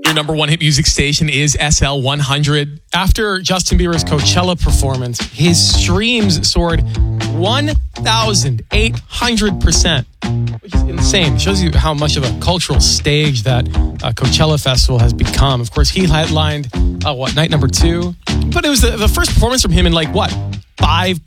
Your number one hit music station is SL 100. After Justin Bieber's Coachella performance, his streams soared 1,800%, which is insane. It shows you how much of a cultural stage that Coachella Festival has become. Of course, he headlined, night number 2? But it was the first performance from him in 5+